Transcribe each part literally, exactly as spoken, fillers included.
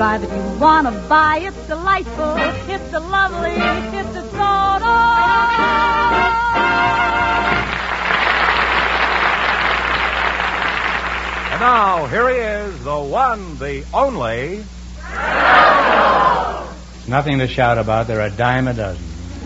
If you want to buy, it's delightful, it's a lovely, it's a soda. And now, here he is, the one, the only... Nothing to shout about. They're a dime a dozen.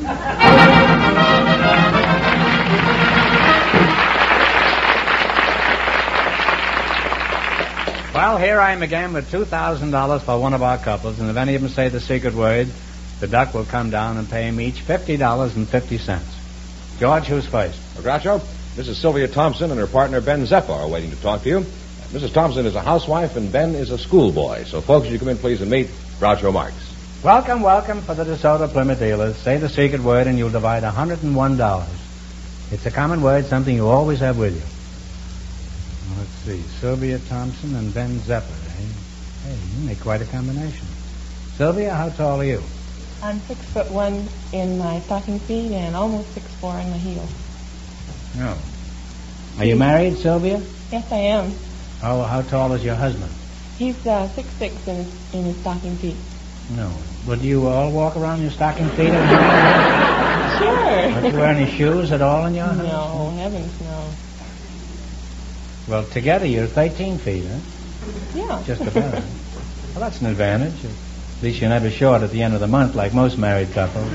Well, here I am again with two thousand dollars for one of our couples, and if any of them say the secret word, the duck will come down and pay them each fifty dollars and fifty cents. George, who's first? Groucho, Missus Sylvia Thompson and her partner Ben Zeppo are waiting to talk to you. Missus Thompson is a housewife and Ben is a schoolboy. So, folks, you come in, please, and meet Groucho Marx. Welcome, welcome for the DeSoto Plymouth dealers. Say the secret word and you'll divide one hundred one dollars. It's a common word, something you always have with you. Let's see, Sylvia Thompson and Ben Zeppo, eh? Hey, you make quite a combination. Sylvia, how tall are you? I'm six foot one in my stocking feet and almost six four in my heels. No. Are you married, Sylvia? Yes, I am. How how tall is your husband? He's uh, six six in his, in his stocking feet. No. Well, do you all walk around in your stocking feet? Sure. Don't you wear any shoes at all in your house? No, heavens, no. Well, together you're thirteen feet, huh? Yeah. Just about. Well, that's an advantage. At least you're never short at the end of the month like most married couples.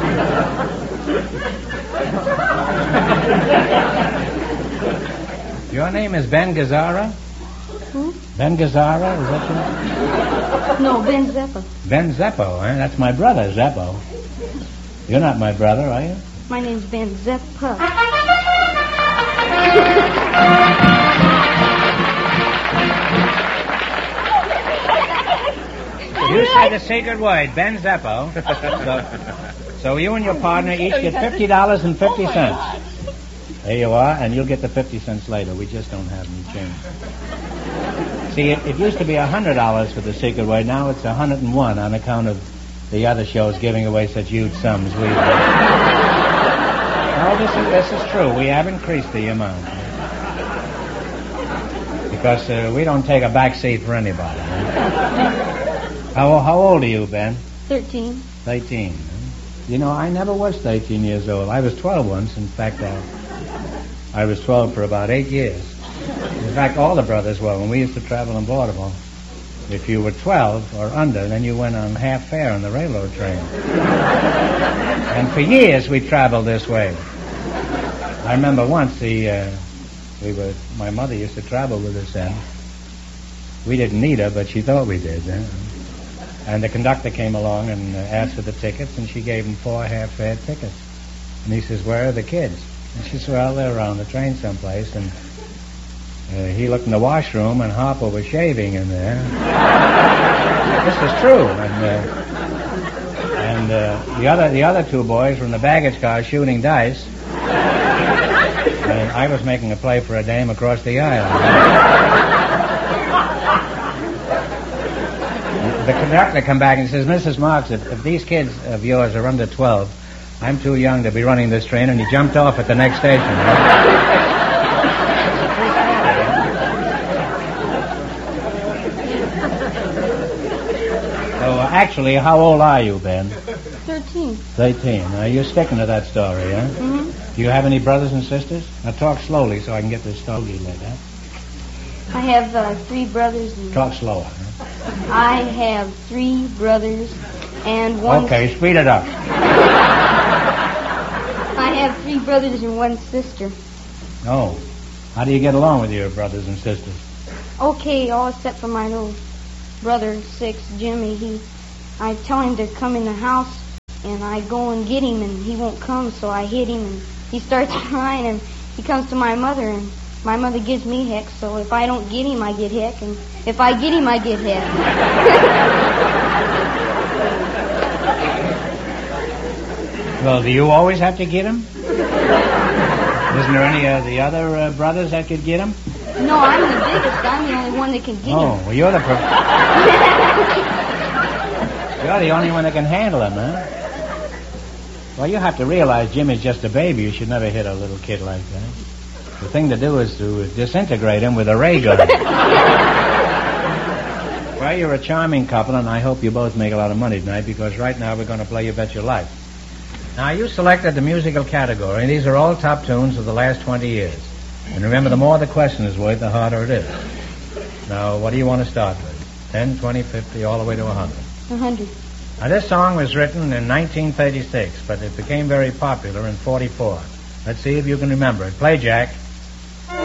Your name is Ben Gazzara? Who? Ben Gazzara, is that your name? No, Ben Zeppo. Ben Zeppo, eh? That's my brother, Zeppo. You're not my brother, are you? My name's Ben Zeppo. You say the secret word, Ben Zeppo. So, so you and your partner each get fifty dollars and fifty cents. There you are, and you'll get the fifty cents later. We just don't have any change. See, it, it used to be one hundred dollars for the secret word. Now it's one hundred one on account of the other shows giving away such huge sums. We, no, this is, this is true. We have increased the amount. Because uh, we don't take a back seat for anybody. How, how old are you, Ben? Thirteen. Thirteen. You know, I never was thirteen years old. I was twelve once. In fact, I, I was twelve for about eight years. In fact, all the brothers were. When we used to travel in Baltimore, if you were twelve or under, then you went on half fare on the railroad train. And for years we traveled this way. I remember once the uh, we were. My mother used to travel with us then. We didn't need her, but she thought we did. Eh? And the conductor came along and uh, asked for the tickets, and she gave him four half-fare tickets. And he says, "Where are the kids?" And she said, "Well, they're around the train someplace." And uh, he looked in the washroom, and Harper was shaving in there. This is true. And, uh, and uh, the other the other two boys were in the baggage car shooting dice. And I was making a play for a dame across the aisle. The conductor come back and says, "Missus Marks, if, if these kids of yours are under twelve, I'm too young to be running this train," and he jumped off at the next station. So, uh, actually, how old are you, Ben? Thirteen. Thirteen. Uh, you're sticking to that story, huh? Mm-hmm. Do you have any brothers and sisters? Now, talk slowly so I can get this stogie lit, huh? I have uh, three brothers. And Talk slower, huh? I have three brothers and one... Okay, speed it up. I have three brothers and one sister. Oh. How do you get along with your brothers and sisters? Okay, all except for my little brother, six, Jimmy. He, I tell him to come in the house, and I go and get him, and he won't come, so I hit him, and he starts crying, and he comes to my mother, and my mother gives me heck, so if I don't get him, I get heck, and if I get him, I get heck. Well, do you always have to get him? Isn't there any of the other uh, brothers that could get him? No, I'm the biggest. I'm the only one that can get Oh, him. well, you're the... Pro- you're the only one that can handle him, huh? Well, you have to realize Jimmy's just a baby. You should never hit a little kid like that. The thing to do is to disintegrate him with a ray gun. Well, you're a charming couple, and I hope you both make a lot of money tonight, because right now we're going to play You Bet Your Life. Now, you selected the musical category, and these are all top tunes of the last twenty years. And remember, the more the question is worth, the harder it is. Now, what do you want to start with? ten, twenty, fifty, all the way to one hundred? one hundred. Now, this song was written in nineteen thirty-six, but it became very popular in forty-four. Let's see if you can remember it. Play, Jack.